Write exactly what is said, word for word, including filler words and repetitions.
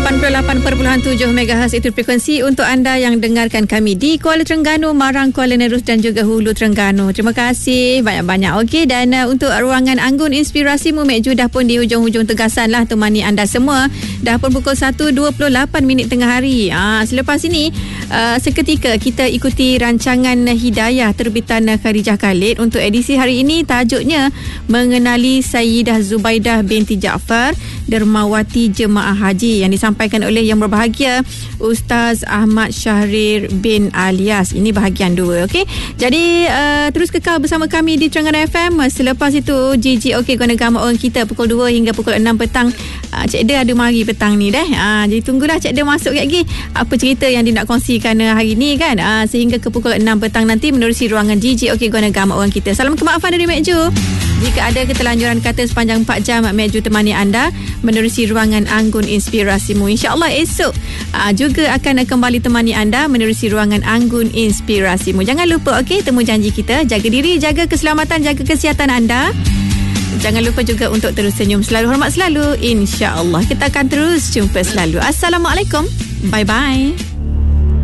lapan puluh lapan perpuluhan tujuh megahertz itu frekuensi untuk anda yang dengarkan kami di Kuala Terengganu, Marang, Kuala Nerus dan juga Hulu Terengganu. Terima kasih banyak-banyak. Okey, dan uh, untuk ruangan Anggun Inspirasimu, Mek Ju dah pun di hujung-hujung tegasan lah temani anda semua. Dah pun pukul satu dua puluh lapan minit tengah hari. Ah, selepas ini uh, seketika kita ikuti rancangan Hidayah terbitan Khadijah Khalid. Untuk edisi hari ini tajuknya mengenali Sayyidah Zubaidah binti Jaafar, Dermawati Jemaah Haji, yang disampaikan oleh yang berbahagia Ustaz Ahmad Syahrir bin Alias. Ini bahagian dua. Okey, jadi uh, terus kekal bersama kami di Terengganu F M. Selepas itu G G OK Guna Gama orang kita pukul dua hingga pukul enam petang. uh, Cik Da ada mari petang ni dah. uh, Jadi tunggulah Cik Da masuk lagi, apa cerita yang dia nak kongsikan hari ni kan. uh, Sehingga ke pukul enam petang nanti menerusi ruangan G G OK Guna Gama orang kita. Salam kemaafan dari Mek Ju. Jika ada ketelanjuran kata sepanjang empat jam, Mek Ju temani anda menerusi ruangan Anggun Inspirasimu. InsyaAllah esok aa, juga akan kembali temani anda menerusi ruangan Anggun Inspirasimu. Jangan lupa, okey, temu janji kita. Jaga diri, jaga keselamatan, jaga kesihatan anda. Jangan lupa juga untuk terus senyum selalu, hormat selalu. InsyaAllah kita akan terus jumpa selalu. Assalamualaikum. Bye-bye.